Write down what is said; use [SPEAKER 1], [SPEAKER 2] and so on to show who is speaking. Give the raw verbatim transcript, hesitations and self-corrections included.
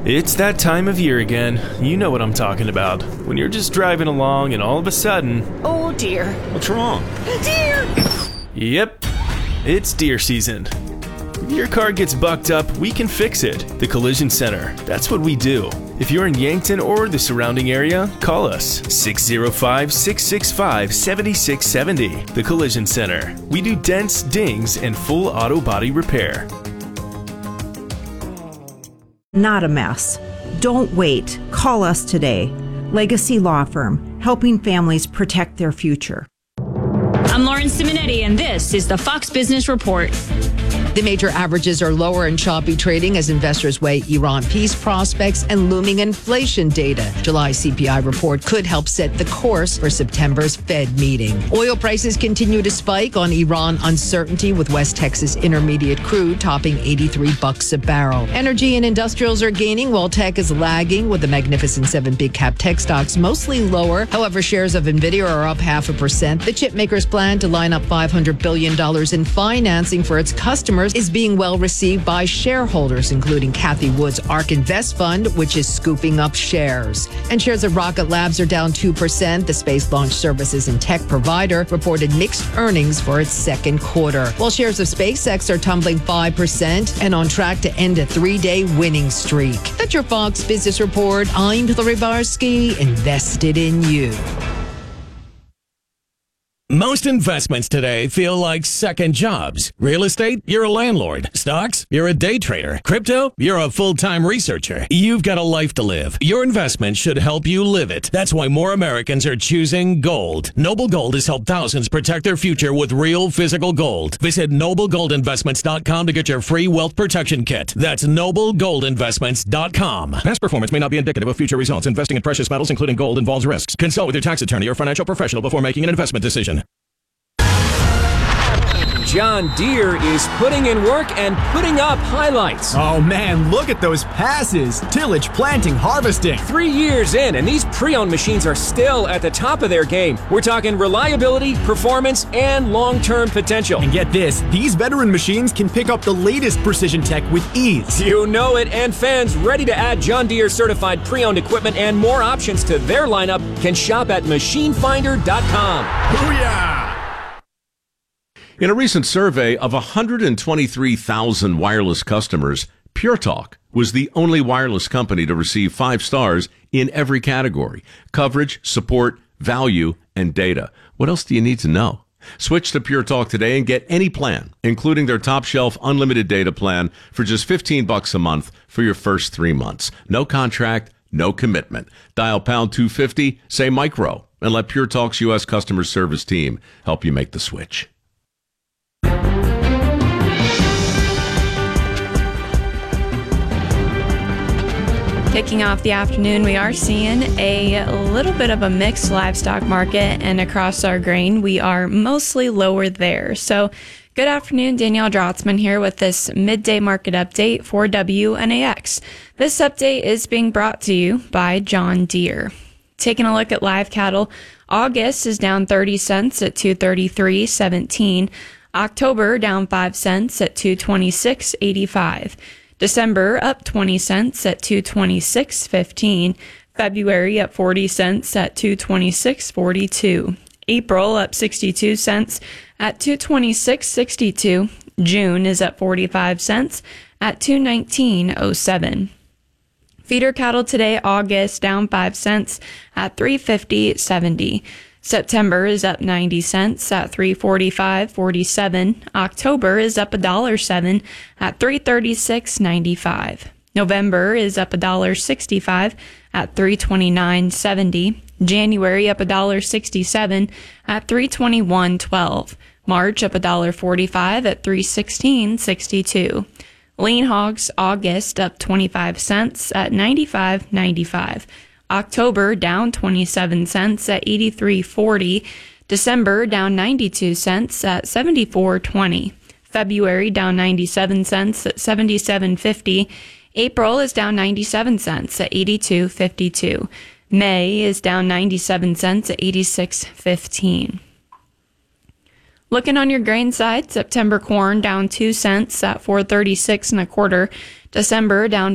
[SPEAKER 1] It's that time of year again. You know what I'm talking about. When you're just driving along and all of a sudden...
[SPEAKER 2] Oh dear.
[SPEAKER 3] What's wrong?
[SPEAKER 2] Deer!
[SPEAKER 1] Yep, it's deer season. If your car gets bucked up, we can fix it. The Collision Center. That's what we do. If you're in Yankton or the surrounding area, call us six oh five, six six five, seven six seven oh. The Collision Center. We do dents, dings, and full auto body repair.
[SPEAKER 4] Not a mess. Don't wait. Call us today. Legacy Law Firm, helping families protect their future.
[SPEAKER 5] I'm Lauren Simonetti, and this is the Fox Business Report.
[SPEAKER 6] The major averages are lower in choppy trading as investors weigh Iran peace prospects and looming inflation data. July C P I report could help set the course for September's Fed meeting. Oil prices continue to spike on Iran uncertainty, with West Texas Intermediate crude topping eighty-three bucks a barrel. Energy and industrials are gaining while tech is lagging, with the Magnificent Seven big cap tech stocks mostly lower. However, shares of Nvidia are up half a percent. The chip makers plan to line up five hundred billion dollars in financing for its customers is being well received by shareholders, including Kathy Wood's ARK Invest Fund, which is scooping up shares. And shares of Rocket Labs are down two percent. The space launch services and tech provider reported mixed earnings for its second quarter, while shares of SpaceX are tumbling five percent and on track to end a three-day winning streak. That's your Fox Business Report. I'm Hillary Barsky, invested in you.
[SPEAKER 7] Most investments today feel like second jobs. Real estate, you're a landlord. Stocks, you're a day trader. Crypto, you're a full-time researcher. You've got a life to live. Your investment should help you live it. That's why more Americans are choosing gold. Noble Gold has helped thousands protect their future with real physical gold. Visit noble gold investments dot com to get your free wealth protection kit. That's noble gold investments dot com. Past performance may not be indicative of future results. Investing in precious metals, including gold, involves risks. Consult with your tax attorney or financial professional before making an investment decision.
[SPEAKER 8] John Deere is putting in work and putting up highlights.
[SPEAKER 9] Oh man, look at those passes. Tillage, planting, harvesting.
[SPEAKER 8] Three years in, and these pre-owned machines are still at the top of their game. We're talking reliability, performance, and long-term potential.
[SPEAKER 9] And get this, these veteran machines can pick up the latest precision tech with ease.
[SPEAKER 8] You know it, and fans ready to add John Deere certified pre-owned equipment and more options to their lineup can shop at machine finder dot com.
[SPEAKER 9] Booyah!
[SPEAKER 3] In a recent survey of one hundred twenty-three thousand wireless customers, Pure Talk was the only wireless company to receive five stars in every category: coverage, support, value, and data. What else do you need to know? Switch to Pure Talk today and get any plan, including their top shelf unlimited data plan, for just fifteen bucks a month for your first three months. No contract, no commitment. Dial pound two fifty, say micro, and let Pure Talk's U S customer service team help you make the switch.
[SPEAKER 10] Kicking off the afternoon, we are seeing a little bit of a mixed livestock market, and across our grain, we are mostly lower there. So, good afternoon, Danielle Drotzman here with this midday market update for W N A X. This update is being brought to you by John Deere. Taking a look at live cattle, August is down thirty cents at two thirty-three seventeen. October down five cents at two twenty-six eighty-five. December up twenty cents at two twenty-six fifteen. February up forty cents at two twenty-six forty-two. April up sixty-two cents at two twenty-six sixty-two. June is up forty-five cents at two nineteen oh seven. Feeder cattle today, August down five cents at three fifty seventy. September is up ninety cents at three forty-five forty-seven. October is up one dollar and seven cents at three thirty-six ninety-five. November is up one dollar and sixty-five cents at three twenty-nine seventy. January up one dollar and sixty-seven cents at three twenty-one twelve. March up one dollar and forty-five cents at three sixteen sixty-two. Lean hogs, August up twenty-five cents at ninety-five ninety-five. October down twenty-seven cents at eighty-three forty. December down ninety-two cents at seventy-four twenty. February down ninety-seven cents at seventy-seven fifty. April is down ninety-seven cents at eighty-two fifty-two. May is down ninety-seven cents at eighty-six fifteen. Looking on your grain side, September corn down two cents at four thirty-six and a quarter. December down